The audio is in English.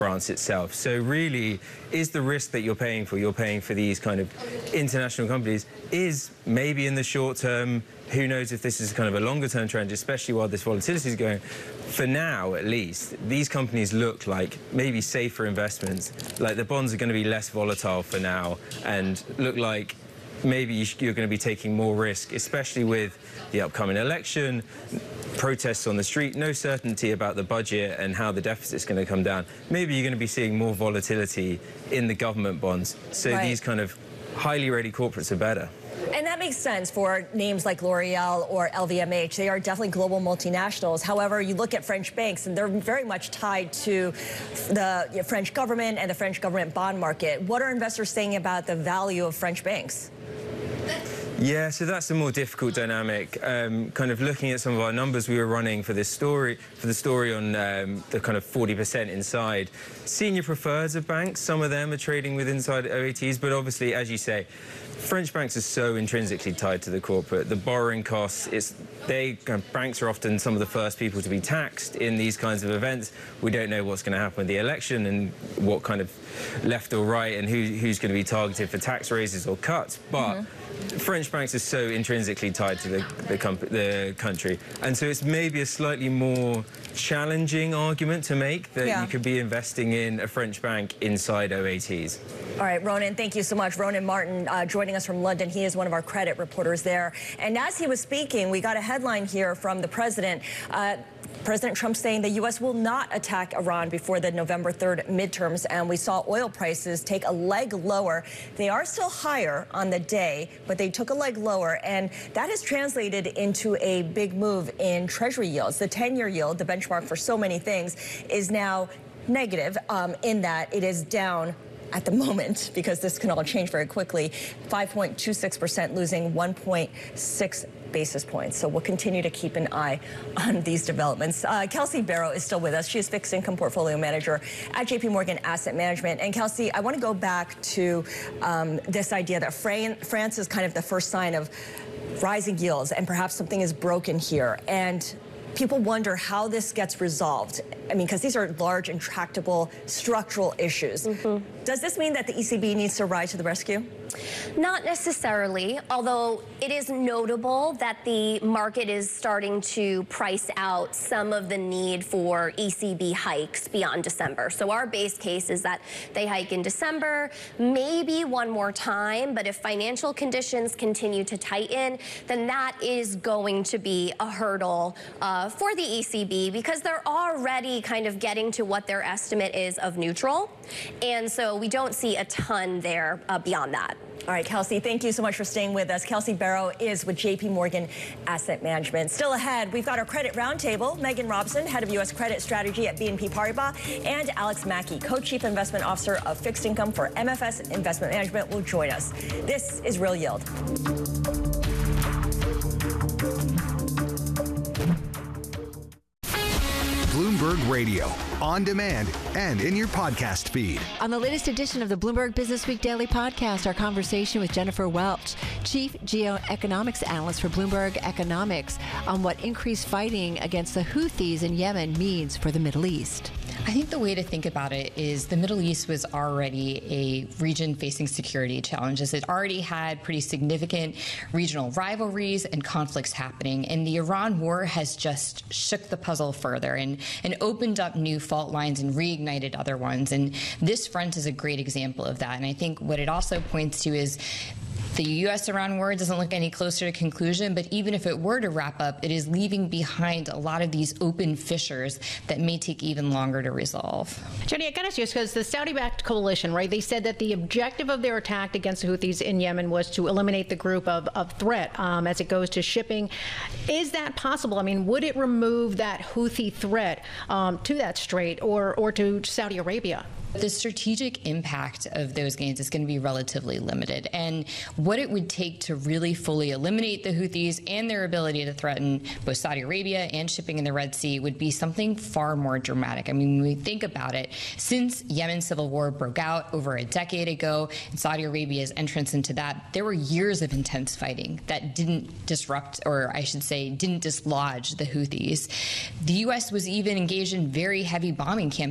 France itself. So really, is the risk that you're paying for these kind of international companies, is maybe in the short term, who knows if this is kind of a longer term trend, especially while this volatility is going. For now, at least, these companies look like maybe safer investments. Like the bonds are going to be less volatile for now and look like maybe you're going to be taking more risk, especially with the upcoming election, protests on the street, no certainty about the budget and how the deficit's going to come down. Maybe you're going to be seeing more volatility in the government bonds. So these kind of highly rated corporates are better. And that makes sense for names like L'Oreal or LVMH. They are definitely global multinationals. However, you look at French banks, and they're very much tied to the French government and the French government bond market. What are investors saying about the value of French banks? Yeah, so that's a more difficult dynamic. Kind of looking at some of our numbers we were running for this story, on the kind of 40% inside. Senior preferreds of banks, some of them are trading with inside OATs, but obviously, as you say, French banks are so intrinsically tied to the corporate. The borrowing costs, banks are often some of the first people to be taxed in these kinds of events. We don't know what's going to happen with the election and what kind of left or right and who's going to be targeted for tax raises or cuts. But French banks are so intrinsically tied to the country. And so it's maybe a slightly more challenging argument to make that you could be investing in a French bank inside OATs. All right, Ronan, thank you so much. Ronan Martin joining us from London. He is one of our credit reporters there. And as he was speaking, we got a headline here from the president. President Trump saying the U.S. will not attack Iran before the November 3rd midterms, and we saw oil prices take a leg lower. They are still higher on the day, but they took a leg lower, and that has translated into a big move in Treasury yields. The 10-year yield, the benchmark for so many things, is now negative in that it is down at the moment, because this can all change very quickly, 5.26%, losing 1.6 basis points. So we'll continue to keep an eye on these developments. Kelsey Barrow is still with us. She is fixed income portfolio manager at JP Morgan Asset Management. And Kelsey, I want to go back to this idea that France is kind of the first sign of rising yields, and perhaps something is broken here. And people wonder how this gets resolved. I mean, because these are large, intractable, structural issues. Does this mean that the ECB needs to rise to the rescue? Not necessarily, although it is notable that the market is starting to price out some of the need for ECB hikes beyond December. So our base case is that they hike in December, maybe one more time, but if financial conditions continue to tighten, then that is going to be a hurdle for the ECB, because they're already kind of getting to what their estimate is of neutral. And so we don't see a ton there beyond that. All right, Kelsey, thank you so much for staying with us. Kelsey Barrow is with JP Morgan Asset Management. Still ahead, we've got our credit roundtable. Megan Robson, head of U.S. credit strategy at BNP Paribas, and Alex Mackey, co-chief investment officer of fixed income for MFS Investment Management, will join us. This is Real Yield. Bloomberg Radio, on demand and in your podcast feed. On the latest edition of the Bloomberg Business Week Daily Podcast, our conversation with Jennifer Welch, Chief Geoeconomics Analyst for Bloomberg Economics, on what increased fighting against the Houthis in Yemen means for the Middle East. I think the way to think about it is the Middle East was already a region facing security challenges. It already had pretty significant regional rivalries and conflicts happening, and the Iran war has just shook the puzzle further and opened up new fault lines and reignited other ones. And this front is a great example of that. And I think what it also points to is the U.S.-Iran war doesn't look any closer to conclusion, but even if it were to wrap up, it is leaving behind a lot of these open fissures that may take even longer to resolve. Jenny, I got to ask you, because the Saudi-backed coalition, right, they said that the objective of their attack against the Houthis in Yemen was to eliminate the group of threat as it goes to shipping. Is that possible? I mean, would it remove that Houthi threat to that strait or to Saudi Arabia? The strategic impact of those gains is going to be relatively limited. And what it would take to really fully eliminate the Houthis and their ability to threaten both Saudi Arabia and shipping in the Red Sea would be something far more dramatic. I mean, when we think about it, since Yemen's civil war broke out over a decade ago and Saudi Arabia's entrance into that, there were years of intense fighting that didn't disrupt, or I should say, didn't dislodge the Houthis. The U.S. was even engaged in very heavy bombing campaigns